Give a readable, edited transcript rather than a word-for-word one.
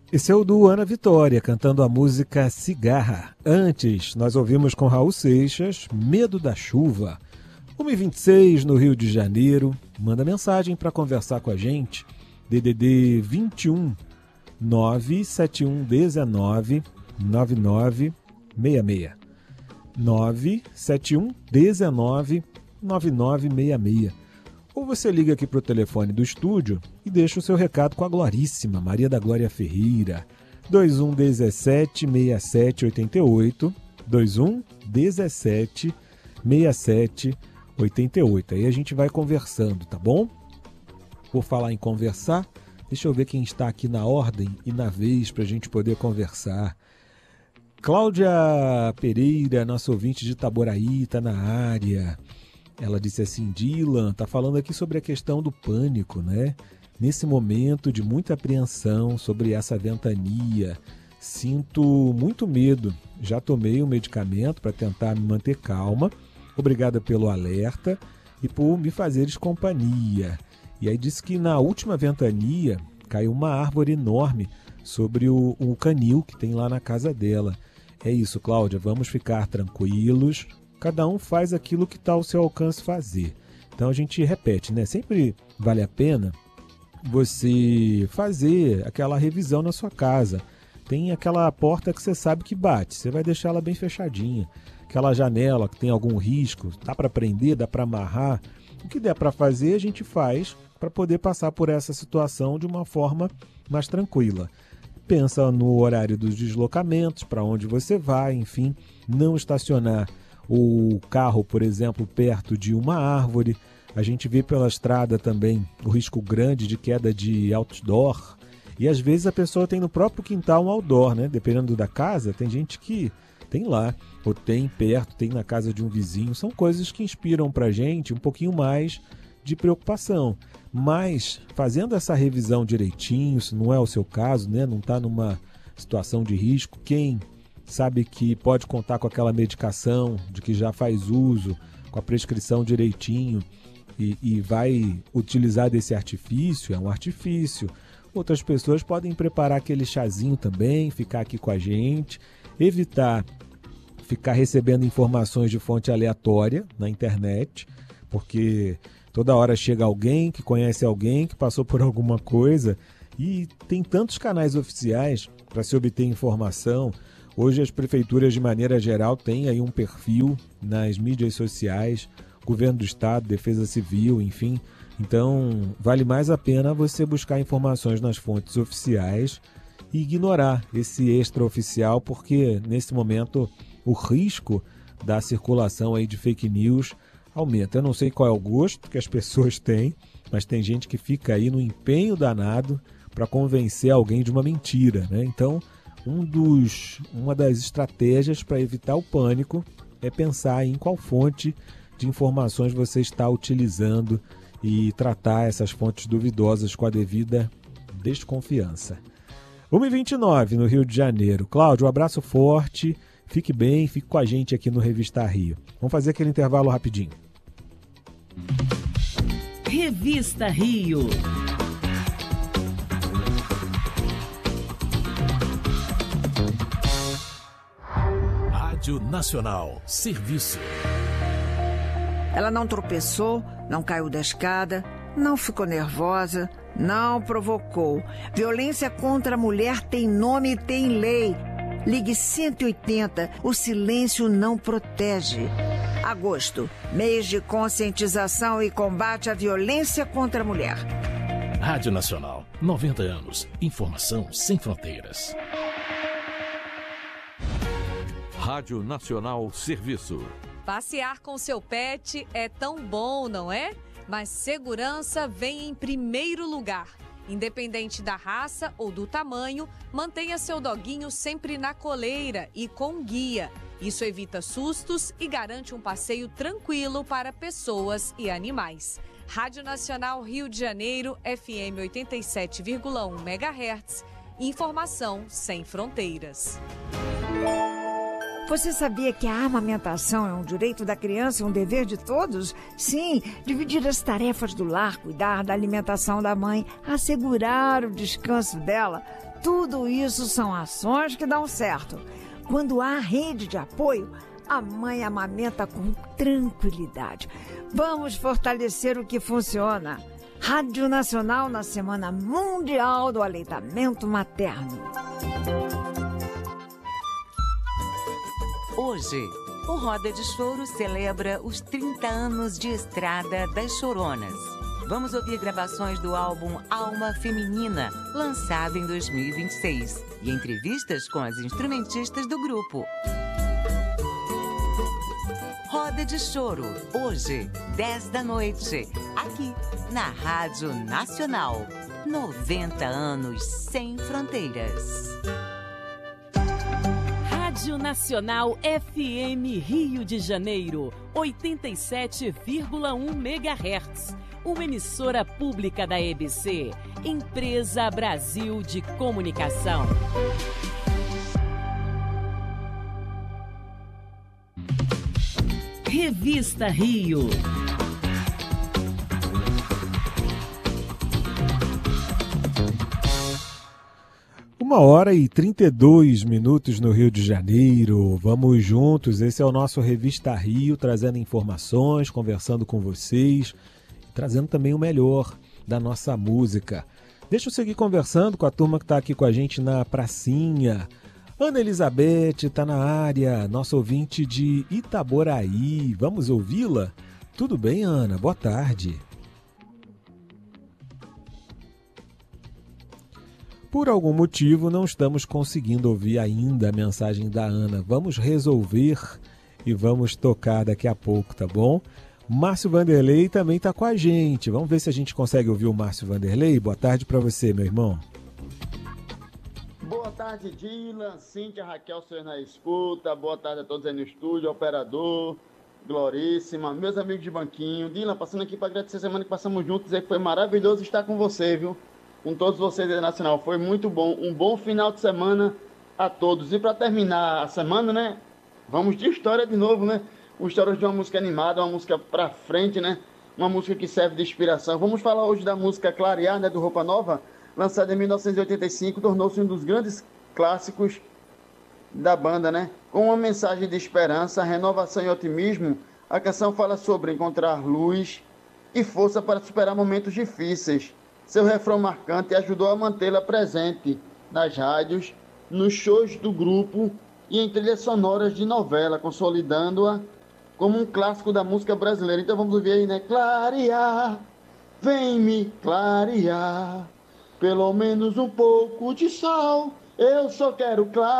Esse é o do Ana Vitória, cantando a música Cigarra. Antes, nós ouvimos com Raul Seixas, Medo da Chuva. 1h26 no Rio de Janeiro. Manda mensagem para conversar com a gente. DDD 21 97119 9966. 97119 9966. Ou você liga aqui para o telefone do estúdio e deixa o seu recado com a Gloríssima, Maria da Glória Ferreira. 2117 6788. 2117 6788. Aí a gente vai conversando, tá bom? Por falar em conversar, deixa eu ver quem está aqui na ordem e na vez para a gente poder conversar. Cláudia Pereira, nossa ouvinte de Itaboraí, está na área. Ela disse assim: Dylan, está falando aqui sobre a questão do pânico, né? Nesse momento de muita apreensão sobre essa ventania, sinto muito medo. Já tomei um medicamento para tentar me manter calma. Obrigada pelo alerta e por me fazeres companhia. E aí disse que na última ventania caiu uma árvore enorme sobre o canil que tem lá na casa dela. É isso, Cláudia, vamos ficar tranquilos. Cada um faz aquilo que está ao seu alcance fazer. Então a gente repete, né? Sempre vale a pena você fazer aquela revisão na sua casa. Tem aquela porta que você sabe que bate, você vai deixar ela bem fechadinha. Aquela janela que tem algum risco, dá para prender, dá para amarrar. O que der para fazer, a gente faz para poder passar por essa situação de uma forma mais tranquila. Pensa no horário dos deslocamentos, para onde você vai, enfim, não estacionar o carro, por exemplo, perto de uma árvore. A gente vê pela estrada também o risco grande de queda de outdoor. E às vezes a pessoa tem no próprio quintal um outdoor, né? Dependendo da casa, tem gente que tem lá, ou tem perto, tem na casa de um vizinho. São coisas que inspiram pra gente um pouquinho mais de preocupação. Mas fazendo essa revisão direitinho, se não é o seu caso, né? Não está numa situação de risco, quem sabe que pode contar com aquela medicação, de que já faz uso, com a prescrição direitinho e vai utilizar desse artifício, é um artifício. Outras pessoas podem preparar aquele chazinho também, ficar aqui com a gente, evitar ficar recebendo informações de fonte aleatória na internet, porque toda hora chega alguém que conhece alguém que passou por alguma coisa e tem tantos canais oficiais para se obter informação. Hoje as prefeituras, de maneira geral, têm aí um perfil nas mídias sociais, governo do estado, defesa civil, enfim. Então, vale mais a pena você buscar informações nas fontes oficiais e ignorar esse extraoficial, porque nesse momento o risco da circulação aí de fake news aumenta. Eu não sei qual é o gosto que as pessoas têm, mas tem gente que fica aí no empenho danado para convencer alguém de uma mentira, né? Então, uma das estratégias para evitar o pânico é pensar em qual fonte de informações você está utilizando e tratar essas fontes duvidosas com a devida desconfiança. 1h29 no Rio de Janeiro. Cláudio, um abraço forte, fique bem, fique com a gente aqui no Revista Rio. Vamos fazer aquele intervalo rapidinho. Revista Rio. Rádio Nacional, serviço. Ela não tropeçou, não caiu da escada, não ficou nervosa, não provocou. Violência contra a mulher tem nome e tem lei. Ligue 180, o silêncio não protege. Agosto, mês de conscientização e combate à violência contra a mulher. Rádio Nacional, 90 anos. Informação sem fronteiras. Rádio Nacional Serviço. Passear com seu pet é tão bom, não é? Mas segurança vem em primeiro lugar. Independente da raça ou do tamanho, mantenha seu doguinho sempre na coleira e com guia. Isso evita sustos e garante um passeio tranquilo para pessoas e animais. Rádio Nacional Rio de Janeiro, FM 87,1 MHz. Informação sem fronteiras. Você sabia que a amamentação é um direito da criança e um dever de todos? Sim, dividir as tarefas do lar, cuidar da alimentação da mãe, assegurar o descanso dela, tudo isso são ações que dão certo. Quando há rede de apoio, a mãe amamenta com tranquilidade. Vamos fortalecer o que funciona. Rádio Nacional na Semana Mundial do Aleitamento Materno. Hoje, o Roda de Choro celebra os 30 anos de estrada das Choronas. Vamos ouvir gravações do álbum Alma Feminina, lançado em 2026, e entrevistas com as instrumentistas do grupo. Roda de Choro, hoje, 10 da noite, aqui na Rádio Nacional. 90 anos sem fronteiras. Rádio Nacional FM Rio de Janeiro, 87,1 MHz. Uma emissora pública da EBC, Empresa Brasil de Comunicação. Revista Rio. 1h32 no Rio de Janeiro. Vamos juntos, esse é o nosso Revista Rio, trazendo informações, conversando com vocês, trazendo também o melhor da nossa música. Deixa eu seguir conversando com a turma que está aqui com a gente na pracinha. Ana Elizabeth está na área, nossa ouvinte de Itaboraí. Vamos ouvi-la? Tudo bem, Ana? Boa tarde. Por algum motivo, não estamos conseguindo ouvir ainda a mensagem da Ana. Vamos resolver e vamos tocar daqui a pouco, tá bom? Márcio Vanderlei também está com a gente. Vamos ver se a gente consegue ouvir o Márcio Vanderlei. Boa tarde para você, meu irmão. Boa tarde, Dylan, Cíntia, Raquel, senhor na escuta. Boa tarde a todos aí no estúdio, operador, Gloríssima, meus amigos de banquinho. Dylan, passando aqui para agradecer a semana que passamos juntos, dizer que foi maravilhoso estar com você, viu? Com todos vocês aí na Nacional, foi muito bom. Um bom final de semana a todos. E para terminar a semana, né, vamos de história de novo, né? Uma história de uma música animada, uma música pra frente, né? Uma música que serve de inspiração. Vamos falar hoje da música Clarear, né, do Roupa Nova, lançada em 1985, tornou-se um dos grandes clássicos da banda, né? Com uma mensagem de esperança, renovação e otimismo, a canção fala sobre encontrar luz e força para superar momentos difíceis. Seu refrão marcante ajudou a mantê-la presente nas rádios, nos shows do grupo e em trilhas sonoras de novela, consolidando-a como um clássico da música brasileira. Então vamos ouvir aí, né? Clarear, vem me clarear, pelo menos um pouco de sol, eu só quero clarear.